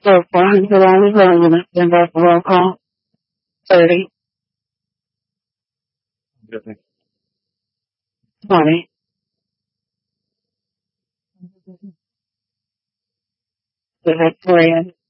So far, he's always running it. Then that's a roll call. 30, 20, the Victorian,